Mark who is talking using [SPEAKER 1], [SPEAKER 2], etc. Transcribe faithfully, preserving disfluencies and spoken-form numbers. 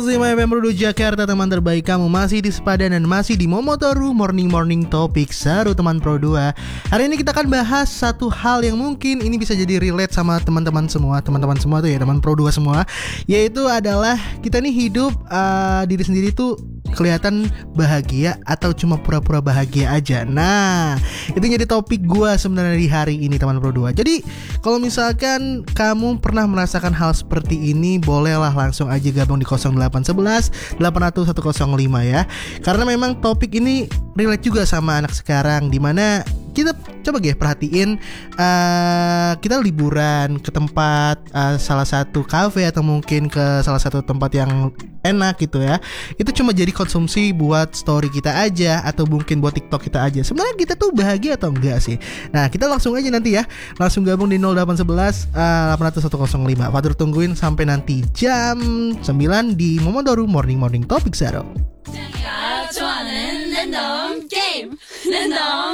[SPEAKER 1] Zima F M Rudo Jakarta, teman terbaik kamu masih di Sepadan dan masih di Momotoru Morning Morning Topik seru teman Pro dua. Hari ini kita akan bahas satu hal yang mungkin ini bisa jadi relate sama teman-teman semua, teman-teman semua tuh ya, teman Pro dua semua, yaitu adalah kita nih hidup uh, diri sendiri tuh kelihatan bahagia atau cuma pura-pura bahagia aja. Nah, itu jadi topik gua sebenarnya di hari ini teman Pro dua. Jadi kalau misalkan kamu pernah merasakan hal seperti ini, bolehlah langsung aja gabung di nol delapan satu satu delapan nol nol satu nol lima ya. Karena memang topik ini relate juga sama anak sekarang, dimana kita coba ya perhatiin uh, kita liburan ke tempat uh, salah satu kafe atau mungkin ke salah satu tempat yang enak gitu ya. Itu cuma jadi konsumsi buat story kita aja atau mungkin buat TikTok kita aja. Sebenarnya kita tuh bahagia atau enggak sih? Nah, kita langsung aja nanti ya, langsung gabung di nol delapan satu satu delapan nol nol satu nol lima. Fatur tungguin sampai nanti jam sembilan di Momotoru Morning Morning Topik Zero.